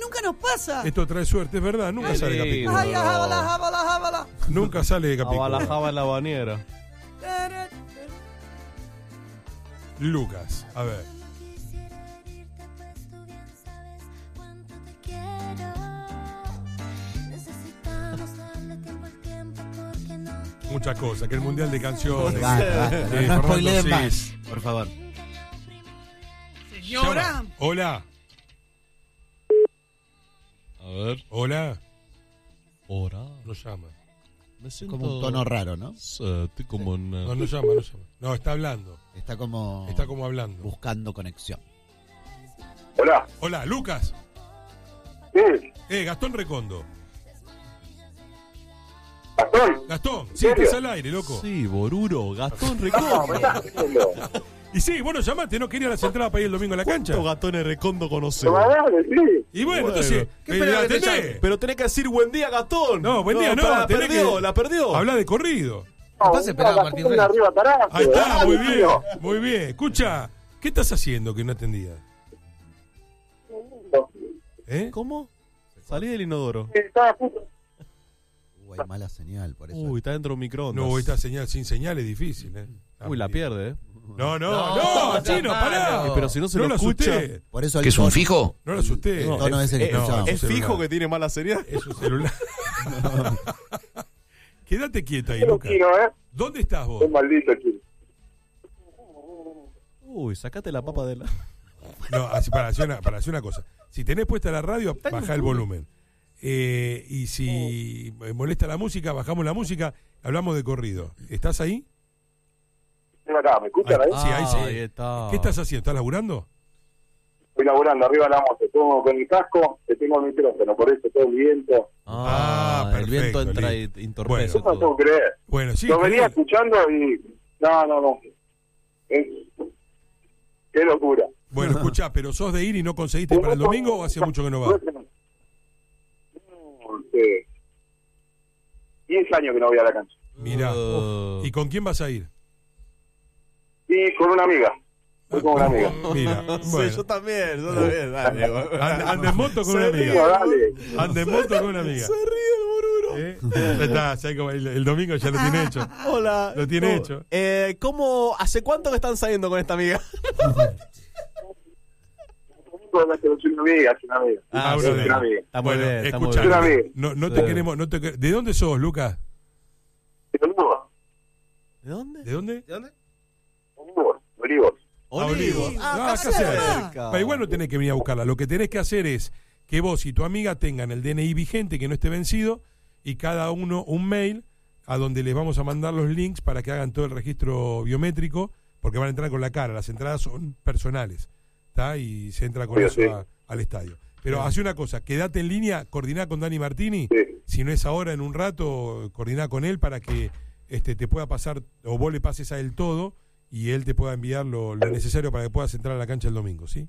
nunca nos pasa. Esto trae suerte, es verdad, nunca sale Capicúa. Ay, jábala. Nunca sale Capicúa. Abalajaba en la bañera. Lucas, a ver. Muchas cosas, que el Mundial de Canciones. Basta. No Fernando spoileen Cis. más, por favor. Señora. Llama. Hola. A ver. Hola. Hora. No llama. Me siento... Como un tono raro, ¿no? Sí, estoy como en... No llama. No, está hablando. Está como hablando. buscando conexión. Hola. Hola, Lucas. Sí. Gastón Recondo. Gastón. Sí, estás al aire, loco. Sí, Boruro, Gastón No, me Recondo. estás diciendo. Y sí, vos nos llamaste, no quería las entradas para ir el domingo a la cancha. ¿Cuántos Gastones Recondo conocemos? Dale, sí. Y bueno, Bueno. entonces, ¿Qué esperaba que te atendé. llame? Pero tenés que decir buen día, Gastón. No, buen día, no. La tenés perdió, que- la perdió. Habla de corrido. Capaz esperaba a Martín Rey. Arriba, carajo. Ahí está, Dale, muy bien, tío. muy bien. Escucha, ¿qué estás haciendo que no atendías? ¿Eh? ¿Cómo? Salí del inodoro. Estaba puto. Hay mala señal, por eso. Uy, está dentro de un microondas. No, esta señal sin señal es difícil, ¿eh? Uy, la pierde, ¿eh? No, No, chino, pará. Pero si no se no lo lo escucha. asusté. Por eso el ¿Que es un tono- fijo? No lo asusté. El tono ese que escuchábamos. ¿Es celular. fijo que tiene mala señal? Es un celular. Quédate quieta ahí, Pero Lucas. chino, ¿Dónde estás vos? Es maldito chino. Uy, sacate la papa de la... No, así, para hacer una cosa. Si tenés puesta la radio, baja el volumen. Y si molesta la música, bajamos la música, hablamos de corrido. ¿Estás ahí? Estoy acá, ¿me escuchan ahí? Sí, ahí sí. Ahí está. ¿Qué estás haciendo? ¿Estás laburando? Estoy laburando arriba de la moto. Pongo con mi casco, que tengo el micrófono, por eso todo el viento. El viento perfecto, entra listo. y entorpece Yo no todo. puedo creer. Bueno, sí. Lo venía genial. escuchando y... No. Qué locura. Bueno, escuchá, pero ¿sos de ir y no conseguiste para el domingo o hace mucho que no vas? 10 años que no voy a la cancha. Mirá. ¿Y con quién vas a ir? Y con una amiga. Voy con una amiga. Mira, Sí, bueno. yo también, dale. Anda en moto con una Se ríe. amiga. Dale. Anda en moto con una amiga. Se ríe el Boruro. Ya está, ya como el domingo ya lo tiene hecho. Hola. Lo tiene hecho. ¿Hace cuánto que están saliendo con esta amiga? Soy una amiga, es una amiga. Ah, Es bueno, una amiga. Está muy Bueno, bien, está muy escuchá, bien. Una amiga. no te queremos, ¿de dónde sos, Lucas? ¿De dónde? ¿De dónde? Olivos. Olivos. Ah, acá cerca. Pero igual no tenés que venir a buscarla. Lo que tenés que hacer es que vos y tu amiga tengan el DNI vigente, que no esté vencido, y cada uno un mail a donde les vamos a mandar los links para que hagan todo el registro biométrico, porque van a entrar con la cara. Las entradas son personales, ¿está? Y se entra con Sí, eso sí. al estadio. Pero hace una cosa, quédate en línea, coordiná con Dani Martini, Sí. si no es ahora, en un rato, coordiná con él para que te pueda pasar, o vos le pases a él todo, y él te pueda enviar lo necesario para que puedas entrar a la cancha el domingo, ¿sí?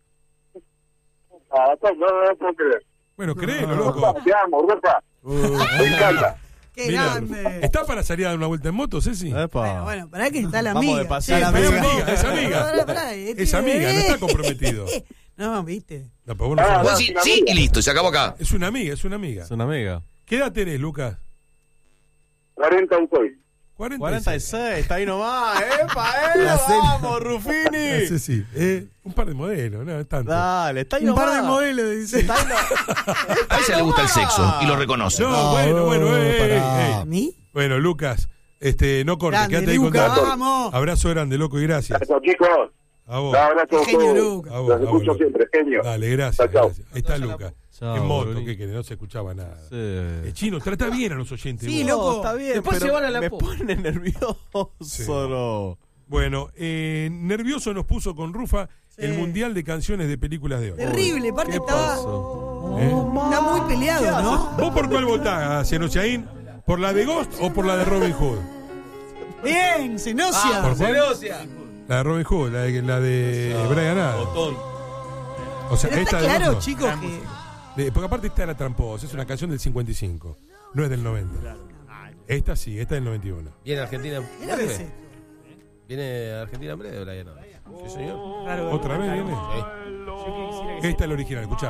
No puedo creer. Bueno, créelo, loco. Te amo, Rafa. Me encanta. ¡Qué Mira, grande! ¿está para salir a dar una vuelta en moto, Ceci? Bueno, pará que está la Vamos amiga. de paseo. Está la Es amiga. amiga, es amiga. Pará, Es amiga, no está comprometido. No, viste. No, pero vos no sabés. Vos sí, sí, y listo, se acabó acá. Es una amiga, es una amiga. Es una amiga. ¿Qué edad tenés, Lucas? 46. 46, está ahí nomás. ¡Epa, La serie. vamos, Rufini! Sí, sí. Un par de modelos, no es tanto. Dale, está ahí Un nomás. par de modelos, dice. Está ahí A ella le gusta el sexo y lo reconoce. No, bueno, pará. ¿A mí? Bueno, Lucas, no cortes, Grande, quédate ahí con Lucas, Dani. vamos. Abrazo grande, loco, y gracias. Gracias, chicos. A vos. Un abrazo a Genio, todos. Lucas. A vos, Los a vos, escucho Lucas. siempre, genio. Dale, gracias, Chao, chao. gracias. Ahí está Lucas. Chao, En moto, Bruni. ¿qué querés? No se escuchaba nada. Sí. Chino, trata bien a los oyentes. Sí, vos. loco. Está bien, Después pero se van a la me puta. pone nervioso. Sí. No. Bueno, nervioso nos puso con Rufa el Mundial de Canciones de Películas de hoy. Terrible, aparte ¿Qué estaba. pasó? ¿Eh? Está muy peleado, ¿no? ¿Vos por cuál votás, Cianochaín? ¿Por la de Ghost o por la de Robin Hood? Bien, Zenosia. ¿Por cuál? La de Robin Hood, la de Brian Adams. Botón. O sea, Pero esta está de claro, Ghost no. chicos, que. Porque aparte esta era tramposa, es una canción del 55, no es del 90. Esta sí, esta es del 91. ¿Viene Argentina en Mira que breve? se- ¿Viene Argentina en breve, Brian? Sí, señor. Claro, ¿Otra vez viene? Sí. Esta es la original, escuchá.